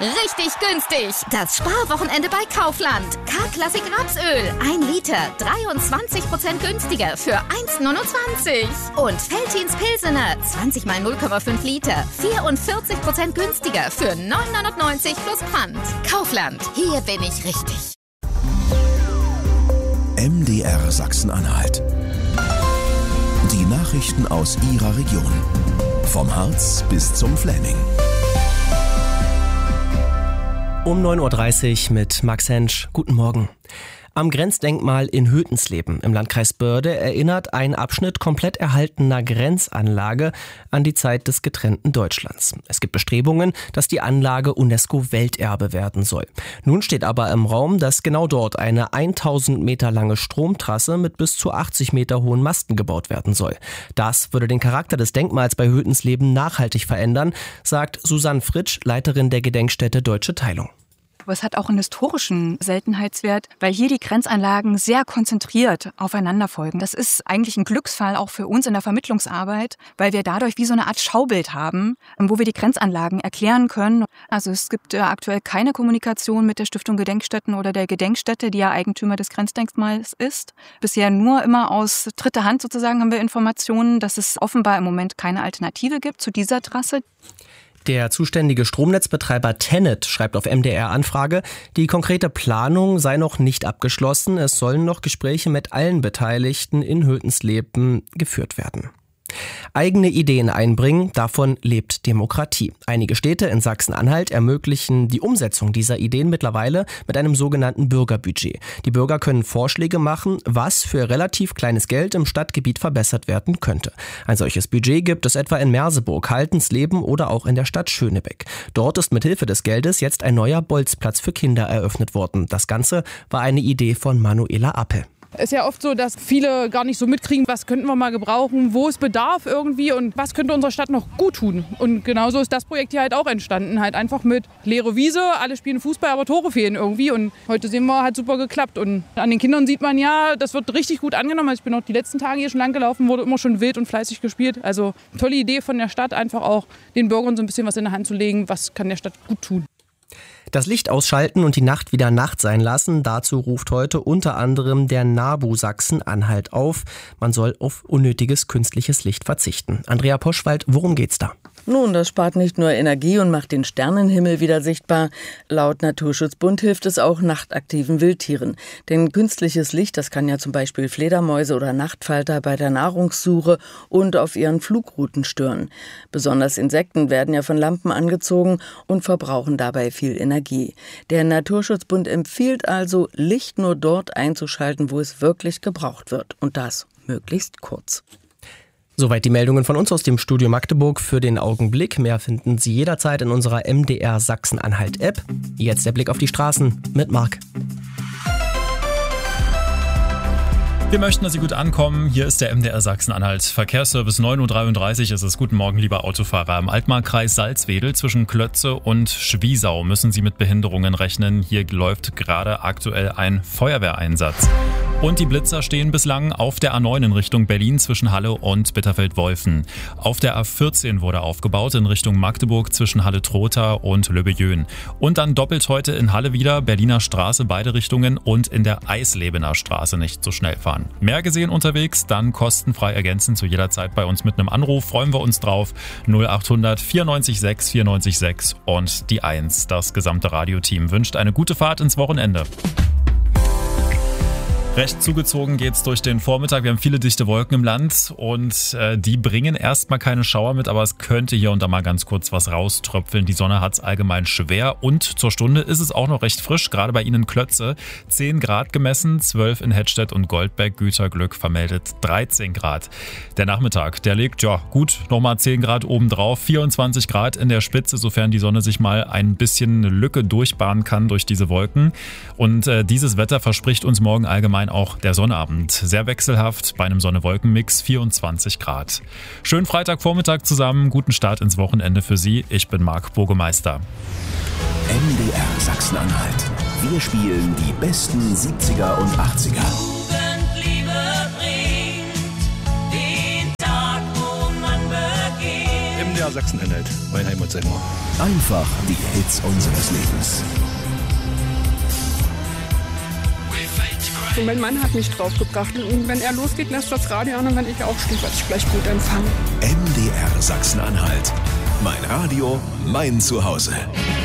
Richtig günstig. Das Sparwochenende bei Kaufland. K-Klassik Rapsöl. 1 Liter. 23% günstiger für 1,29. Und Veltins Pilsener. 20 mal 0,5 Liter. 44% günstiger für 9,99 plus Pfand. Kaufland. Hier bin ich richtig. MDR Sachsen-Anhalt. Die Nachrichten aus Ihrer Region. Vom Harz bis zum Fläming. Um 9.30 Uhr mit Max Hensch. Guten Morgen. Am Grenzdenkmal in Hötensleben im Landkreis Börde erinnert ein Abschnitt komplett erhaltener Grenzanlage an die Zeit des getrennten Deutschlands. Es gibt Bestrebungen, dass die Anlage UNESCO-Welterbe werden soll. Nun steht aber im Raum, dass genau dort eine 1000 Meter lange Stromtrasse mit bis zu 80 Meter hohen Masten gebaut werden soll. Das würde den Charakter des Denkmals bei Hötensleben nachhaltig verändern, sagt Susanne Fritsch, Leiterin der Gedenkstätte Deutsche Teilung. Aber es hat auch einen historischen Seltenheitswert, weil hier die Grenzanlagen sehr konzentriert aufeinander folgen. Das ist eigentlich ein Glücksfall auch für uns in der Vermittlungsarbeit, weil wir dadurch wie so eine Art Schaubild haben, wo wir die Grenzanlagen erklären können. Also es gibt aktuell keine Kommunikation mit der Stiftung Gedenkstätten oder der Gedenkstätte, die ja Eigentümer des Grenzdenkmals ist. Bisher nur immer aus dritter Hand sozusagen haben wir Informationen, dass es offenbar im Moment keine Alternative gibt zu dieser Trasse. Der zuständige Stromnetzbetreiber TenneT schreibt auf MDR-Anfrage, die konkrete Planung sei noch nicht abgeschlossen. Es sollen noch Gespräche mit allen Beteiligten in Hötensleben geführt werden. Eigene Ideen einbringen, davon lebt Demokratie. Einige Städte in Sachsen-Anhalt ermöglichen die Umsetzung dieser Ideen mittlerweile mit einem sogenannten Bürgerbudget. Die Bürger können Vorschläge machen, was für relativ kleines Geld im Stadtgebiet verbessert werden könnte. Ein solches Budget gibt es etwa in Merseburg, Haltensleben oder auch in der Stadt Schönebeck. Dort ist mithilfe des Geldes jetzt ein neuer Bolzplatz für Kinder eröffnet worden. Das Ganze war eine Idee von Manuela Appel. Es ist ja oft so, dass viele gar nicht so mitkriegen, was könnten wir mal gebrauchen, wo es Bedarf irgendwie und was könnte unserer Stadt noch gut tun. Und genauso ist das Projekt hier halt auch entstanden. Halt einfach mit leere Wiese, alle spielen Fußball, aber Tore fehlen irgendwie. Und heute sehen wir, hat super geklappt. Und an den Kindern sieht man ja, das wird richtig gut angenommen. Also ich bin auch die letzten Tage hier schon lang gelaufen, wurde immer schon wild und fleißig gespielt. Also tolle Idee von der Stadt, einfach auch den Bürgern so ein bisschen was in der Hand zu legen, was kann der Stadt gut tun. Das Licht ausschalten und die Nacht wieder Nacht sein lassen, dazu ruft heute unter anderem der NABU Sachsen-Anhalt auf. Man soll auf unnötiges künstliches Licht verzichten. Andrea Poschwald, worum geht's da? Nun, das spart nicht nur Energie und macht den Sternenhimmel wieder sichtbar. Laut Naturschutzbund hilft es auch nachtaktiven Wildtieren. Denn künstliches Licht, das kann ja zum Beispiel Fledermäuse oder Nachtfalter bei der Nahrungssuche und auf ihren Flugrouten stören. Besonders Insekten werden ja von Lampen angezogen und verbrauchen dabei viel Energie. Der Naturschutzbund empfiehlt also, Licht nur dort einzuschalten, wo es wirklich gebraucht wird. Und das möglichst kurz. Soweit die Meldungen von uns aus dem Studio Magdeburg für den Augenblick. Mehr finden Sie jederzeit in unserer MDR Sachsen-Anhalt-App. Jetzt der Blick auf die Straßen mit Marc. Wir möchten, dass Sie gut ankommen. Hier ist der MDR Sachsen-Anhalt. Verkehrsservice 9.33 Uhr ist es. Guten Morgen, lieber Autofahrer. Im Altmarkkreis Salzwedel zwischen Klötze und Schwiesau müssen Sie mit Behinderungen rechnen. Hier läuft gerade aktuell ein Feuerwehreinsatz. Und die Blitzer stehen bislang auf der A9 in Richtung Berlin zwischen Halle und Bitterfeld-Wolfen. Auf der A14 wurde aufgebaut in Richtung Magdeburg zwischen Halle-Trotha und Löbejön. Und dann doppelt heute in Halle wieder, Berliner Straße beide Richtungen und in der Eislebener Straße nicht so schnell fahren. Mehr gesehen unterwegs, dann kostenfrei ergänzen zu jeder Zeit bei uns mit einem Anruf. Freuen wir uns drauf. 0800 94 6 94 6 und die 1. Das gesamte Radioteam wünscht eine gute Fahrt ins Wochenende. Recht zugezogen geht's durch den Vormittag. Wir haben viele dichte Wolken im Land und die bringen erstmal keine Schauer mit, aber es könnte hier und da mal ganz kurz was rauströpfeln. Die Sonne hat's allgemein schwer und zur Stunde ist es auch noch recht frisch, gerade bei Ihnen in Klötze. 10 Grad gemessen, 12 in Hettstedt und Goldbeck. Güterglück vermeldet 13 Grad. Der Nachmittag, der liegt ja gut nochmal 10 Grad obendrauf, 24 Grad in der Spitze, sofern die Sonne sich mal ein bisschen eine Lücke durchbahnen kann durch diese Wolken. Und dieses Wetter verspricht uns morgen allgemein auch der Sonnabend. Sehr wechselhaft bei einem Sonne-Wolken-Mix, 24 Grad. Schönen Freitagvormittag zusammen, guten Start ins Wochenende für Sie. Ich bin Marc Burgemeister. MDR Sachsen-Anhalt. Wir spielen die besten 70er und 80er. MDR Sachsen-Anhalt, mein Heimatsender. Einfach die Hits unseres Lebens. Und mein Mann hat mich draufgebracht. Und wenn er losgeht, lässt das Radio an und wenn ich aufstehe, werde ich gleich gut empfangen. MDR Sachsen-Anhalt. Mein Radio, mein Zuhause.